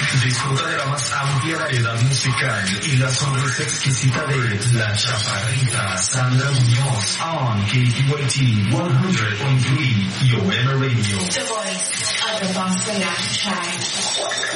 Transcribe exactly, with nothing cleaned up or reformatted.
Disfruta de la más amplia variedad musical y la sonrisa exquisita de la chaparrita Sandra Muñoz on K T Y T one hundred point three, Yo M Radio. The voice of the Boston Latin tribe.